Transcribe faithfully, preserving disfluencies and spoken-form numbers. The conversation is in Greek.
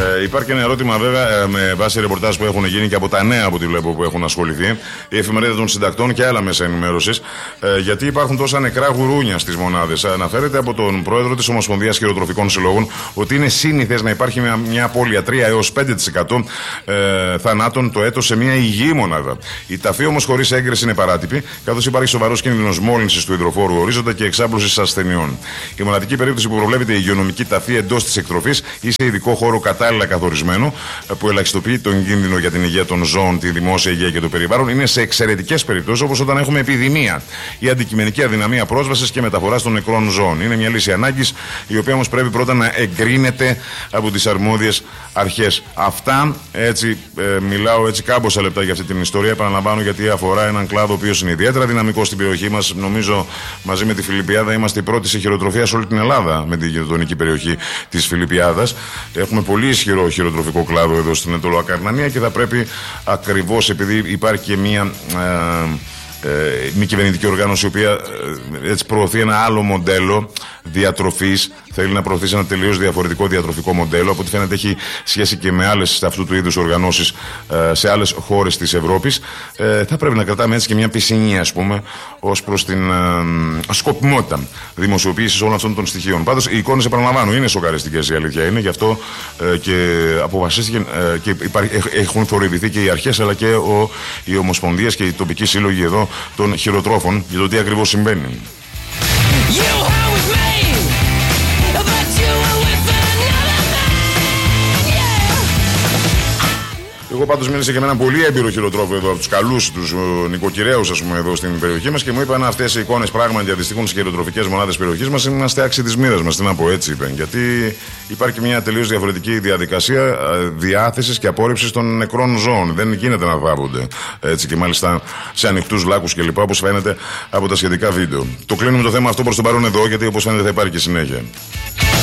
Ε, υπάρχει ένα ερώτημα βέβαια ε, με βάση ρεπορτάζ που έχουν γίνει και από τα νέα που τη βλέπω που έχουν ασχοληθεί, η εφημερίδα των συντακτών και άλλα μέσα ενημέρωσης, ε, γιατί υπάρχουν τόσα νεκρά γουρούνια στις μονάδες. Αναφέρεται από τον πρόεδρο της Ομοσπονδίας Χειροτροφικών Συλλόγων ότι είναι σύνηθες να υπάρχει μια, μια απώλεια τρία έως πέντε τοις εκατό ε, θανάτων το έτος σε μια υγιή μονάδα. Η ταφή όμως χωρίς έγκριση είναι παράτυπη, καθώς υπάρχει σοβαρός κίνδυνος μόλυνσης του υδροφόρου ορίζοντα και εξάπλωσης ασθενειών. Η μοναδική περίπτωση που προβλέπεται η υγειονομική ταφή εντός της εκτροφής ή σε ειδικό χώρο κατάλληλα καθορισμένο, που ελαχιστοποιεί τον κίνδυνο για την υγεία των ζώων, τη δημόσια υγεία και το περιβάλλον, είναι σε εξαιρετικές περιπτώσεις όπως όταν έχουμε επιδημία ή αντικειμενική αδυναμία πρόσβασης και μεταφοράς των νεκρών ζώων. Είναι μια λύση ανάγκης, η οποία όμως πρέπει πρώτα να εγκρίνεται από τις αρμόδιες αρχές. Αυτά, έτσι, ε, μιλάω έτσι κάμποσα λεπτά για αυτή την ιστορία. Επαναλαμβάνω, γιατί αφορά έναν κλάδο ο οποίος είναι ιδιαίτερα δυναμικός στην περιοχή μας. Νομίζω μαζί με τη Φιλιππιάδα είμαστε οι πρώτοι σε χειροτροφία σε όλη την Ελλάδα, με τη γειτονική περιοχή της Φιλιππιάδας. Έχουμε πολύ ισχυρό χειροτροφικό κλάδο εδώ στην Ετωλοακαρνανία και θα πρέπει, ακριβώς επειδή υπάρχει και μια ε, ε, μη κυβερνητική οργάνωση η οποία ε, έτσι προωθεί ένα άλλο μοντέλο διατροφής, θέλει να προωθήσει ένα τελείως διαφορετικό διατροφικό μοντέλο. Από ό,τι φαίνεται έχει σχέση και με άλλες αυτού του είδους οργανώσεις ε, σε άλλες χώρες της Ευρώπης. Ε, θα πρέπει να κρατάμε έτσι και μια πισινή, ας πούμε, ως προς την ε, σκοπιμότητα δημοσιοποίησης όλων αυτών των στοιχείων. Πάντως οι εικόνες, επαναλαμβάνω, είναι σοκαριστικές, η αλήθεια είναι. Γι' αυτό ε, και αποφασίστηκε ε, και υπάρχει, έχουν θορυβηθεί και οι αρχές αλλά και ο, οι ομοσπονδίες και οι τοπικοί σύλλογοι εδώ των χειροτρόφων για το τι ακριβώς συμβαίνει. Εγώ πάντως μίλησα και με έναν πολύ έμπειρο χειροτρόφο εδώ, από τους καλούς, τους νοικοκυρέους, ας πούμε, εδώ στην περιοχή μας, και μου είπαν αυτές οι εικόνες πράγματι αντιστοιχούν στις χειροτροφικές μονάδες περιοχής μας. Είμαστε άξιοι της μοίρας μας, τι να πω, έτσι είπαν. Γιατί υπάρχει μια τελείως διαφορετική διαδικασία διάθεσης και απόρριψης των νεκρών ζώων. Δεν γίνεται να θάβονται έτσι, και μάλιστα σε ανοιχτούς λάκκους κλπ. Όπως φαίνεται από τα σχετικά βίντεο. Το κλείνουμε το θέμα αυτό προς τον παρόν εδώ, γιατί όπως φαίνεται θα υπάρχει και συνέχεια.